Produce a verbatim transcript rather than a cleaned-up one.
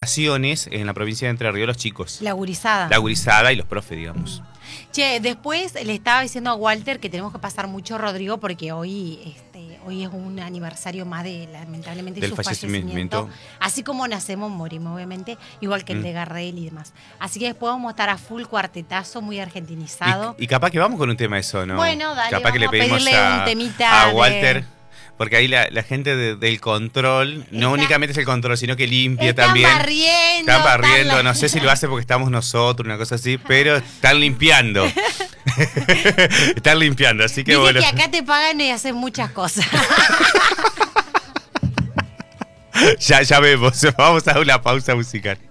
vacaciones en la provincia de Entre Ríos los chicos. La gurizada. La gurizada y los profes, digamos. Che, después le estaba diciendo a Walter que tenemos que pasar mucho, Rodrigo, porque hoy este, hoy es un aniversario más de, lamentablemente, Del su fallecimiento. fallecimiento. Así como nacemos, morimos, obviamente, igual que el Mm. de Gardel y demás. Así que después vamos a estar a full cuartetazo, muy argentinizado. Y, y capaz que vamos con un tema de eso, ¿no? Bueno, dale, capaz que le vamos a pedimos pedirle a, un temita a de- Walter. Porque ahí la, la gente de- del control, no Está- únicamente es el control, sino que limpia Están también. barriendo. Están barriendo, están- no sé si lo hace porque estamos nosotros, una cosa así, pero están limpiando. Están limpiando, así que Dice bueno. que acá te pagan y hacen muchas cosas. Ya, ya vemos, vamos a una pausa musical.